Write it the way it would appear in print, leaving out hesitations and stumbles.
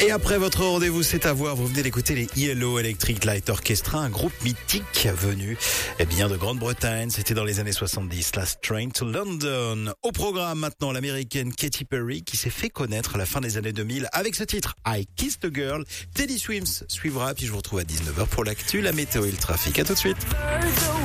Et après votre rendez-vous, c'est à voir. Vous venez d'écouter les Yellow Electric Light Orchestra, un groupe mythique venu de Grande-Bretagne. C'était dans les années 70, Last Train to London. Au programme maintenant, l'américaine Katy Perry qui s'est fait connaître à la fin des années 2000 avec ce titre I Kissed a Girl. Teddy Swims suivra, puis je vous retrouve à 19h pour l'actu, la météo et le trafic. À tout de suite.